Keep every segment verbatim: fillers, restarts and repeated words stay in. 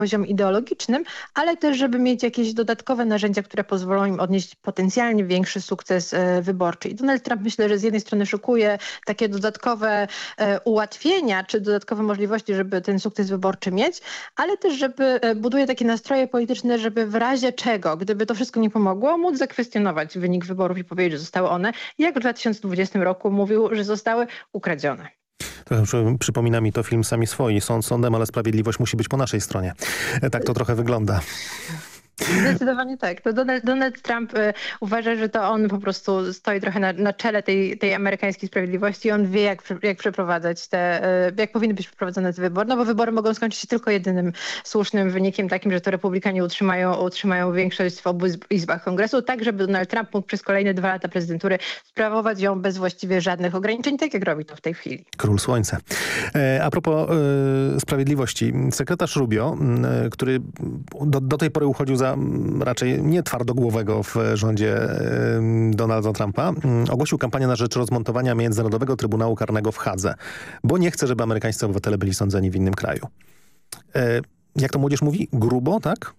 poziomie ideologicznym, ale też, żeby mieć jakieś dodatkowe narzędzia, które pozwolą im odnieść potencjalnie większy sukces wyborczy. I Donald Trump, myślę, że z jednej strony szukuje takie dodatkowe ułatwienia, czy dodatkowe możliwości, żeby ten sukces wyborczy mieć, ale też, żeby buduje takie nastroje polityczne, żeby w razie czego, gdyby to wszystko nie pomogło, móc zakwestionować wynik wyborów i powiedzieć, że zostały one, jak w dwa tysiące dwudziestym roku mówił, że zostały ukradzione. Trochę przy, przypomina mi to film Sami swoi. Sąd sądem, ale sprawiedliwość musi być po naszej stronie. Tak to trochę wygląda. Zdecydowanie tak. To Donald, Donald Trump y, uważa, że to on po prostu stoi trochę na, na czele tej, tej amerykańskiej sprawiedliwości i on wie, jak, jak przeprowadzać te, y, jak powinny być przeprowadzone te wybory, no bo wybory mogą skończyć się tylko jedynym słusznym wynikiem takim, że to republikanie utrzymają, utrzymają większość w obu izbach kongresu, tak żeby Donald Trump mógł przez kolejne dwa lata prezydentury sprawować ją bez właściwie żadnych ograniczeń, tak jak robi to w tej chwili. Król Słońce. E, a propos e, sprawiedliwości. Sekretarz Rubio, e, który do, do tej pory uchodził za raczej nie twardogłowego w rządzie Donalda Trumpa, ogłosił kampanię na rzecz rozmontowania Międzynarodowego Trybunału Karnego w Hadze, bo nie chce, żeby amerykańscy obywatele byli sądzeni w innym kraju. Jak to młodzież mówi? Grubo, tak?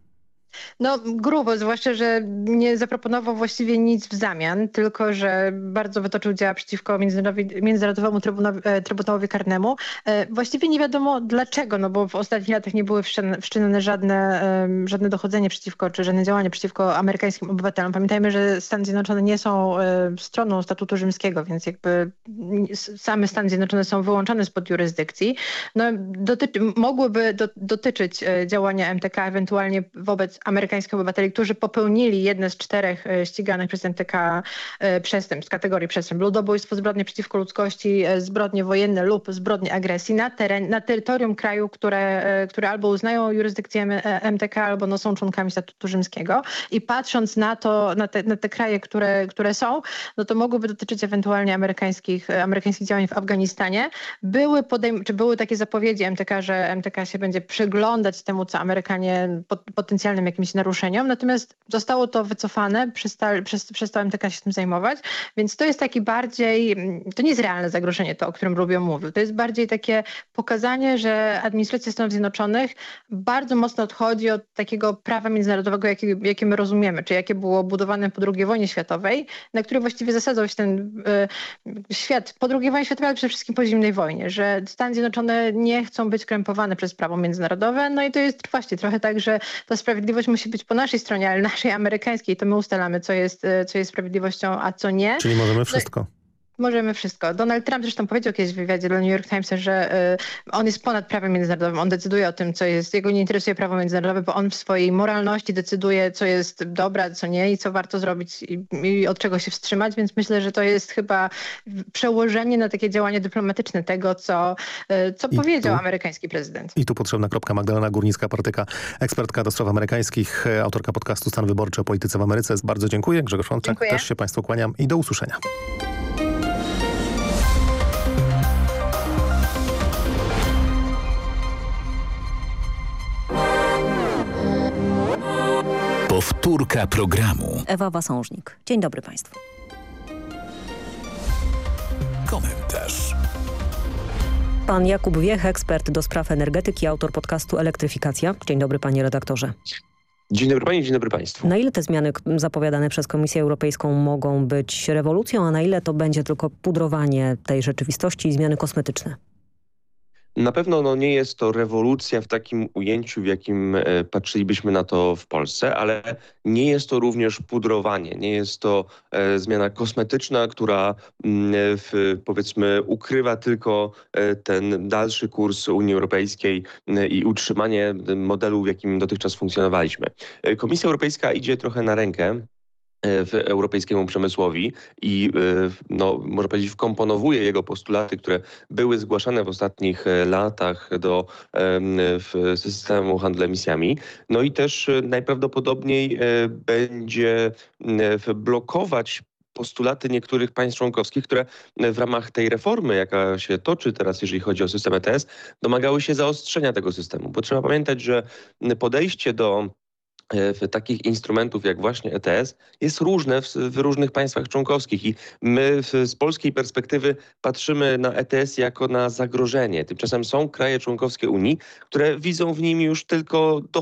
No grubo, zwłaszcza, że nie zaproponował właściwie nic w zamian, tylko że bardzo wytoczył działa przeciwko Międzynarodowemu Trybunałowi, Trybunałowi Karnemu. Właściwie nie wiadomo dlaczego, no bo w ostatnich latach nie były wszczynane żadne, żadne dochodzenie przeciwko, czy żadne działanie przeciwko amerykańskim obywatelom. Pamiętajmy, że Stany Zjednoczone nie są stroną statutu rzymskiego, więc jakby same Stany Zjednoczone są wyłączone spod jurysdykcji. No, dotyczy, mogłyby do, dotyczyć działania M T K ewentualnie wobec amerykańskich obywateli, którzy popełnili jedne z czterech ściganych przez M T K przestępstw, z kategorii przestępstw: ludobójstwo, zbrodnie przeciwko ludzkości, zbrodnie wojenne lub zbrodnie agresji na, teren, na terytorium kraju, które, które albo uznają jurysdykcję M T K, albo no są członkami statutu rzymskiego. I patrząc na to, na te, na te kraje, które, które są, no to mogłyby dotyczyć ewentualnie amerykańskich, amerykańskich działań w Afganistanie. Były, podejm- czy były takie zapowiedzi M T K, że M T K się będzie przyglądać temu, co Amerykanie pot- potencjalnym jakimś naruszeniom, natomiast zostało to wycofane, przestał, przestał M T K się tym zajmować, więc to jest taki bardziej, to nie jest realne zagrożenie to, o którym Rubio mówił, to jest bardziej takie pokazanie, że administracja Stanów Zjednoczonych bardzo mocno odchodzi od takiego prawa międzynarodowego, jakie, jakie my rozumiemy, czy jakie było budowane po drugiej wojnie światowej, na której właściwie zasadzał się ten y, świat po drugiej wojnie światowej, ale przede wszystkim po zimnej wojnie, że Stany Zjednoczone nie chcą być krępowane przez prawo międzynarodowe, no i to jest właśnie trochę tak, że ta sprawiedliwość musi być po naszej stronie, ale naszej amerykańskiej, to my ustalamy, co jest, co jest sprawiedliwością, a co nie. Czyli możemy wszystko. No, możemy wszystko. Donald Trump zresztą powiedział kiedyś w wywiadzie dla New York Timesa, że y, on jest ponad prawem międzynarodowym. On decyduje o tym, co jest. Jego nie interesuje prawo międzynarodowe, bo on w swojej moralności decyduje, co jest dobre, co nie i co warto zrobić i, i od czego się wstrzymać. Więc myślę, że to jest chyba przełożenie na takie działanie dyplomatyczne tego, co, y, co powiedział tu, amerykański prezydent. I tu potrzebna kropka. Magdalena Górnicka-Partyka, ekspertka do spraw amerykańskich, autorka podcastu Stan Wyborczy o polityce w Ameryce. Bardzo dziękuję. Grzegorz Łączak, też się Państwu kłaniam i do usłyszenia. Powtórka programu. Ewa Wasążnik. Dzień dobry Państwu. Komentarz. Pan Jakub Wiech, ekspert do spraw energetyki, autor podcastu Elektryfikacja. Dzień dobry panie redaktorze. Dzień dobry Pani, dzień dobry Państwu. Na ile te zmiany zapowiadane przez Komisję Europejską mogą być rewolucją, a na ile to będzie tylko pudrowanie tej rzeczywistości i zmiany kosmetyczne? Na pewno no, nie jest to rewolucja w takim ujęciu, w jakim e, patrzylibyśmy na to w Polsce, ale nie jest to również pudrowanie, nie jest to e, zmiana kosmetyczna, która m, w, powiedzmy ukrywa tylko e, ten dalszy kurs Unii Europejskiej e, i utrzymanie modelu, w jakim dotychczas funkcjonowaliśmy. E, Komisja Europejska idzie trochę na rękę w europejskiemu przemysłowi i no, można powiedzieć wkomponowuje jego postulaty, które były zgłaszane w ostatnich latach do w systemu handlu emisjami. No i też najprawdopodobniej będzie blokować postulaty niektórych państw członkowskich, które w ramach tej reformy, jaka się toczy teraz, jeżeli chodzi o system E T S, domagały się zaostrzenia tego systemu. Bo trzeba pamiętać, że podejście do takich instrumentów jak właśnie E T S jest różne w, w różnych państwach członkowskich i my w, z polskiej perspektywy patrzymy na E T S jako na zagrożenie. Tymczasem są kraje członkowskie Unii, które widzą w nim już tylko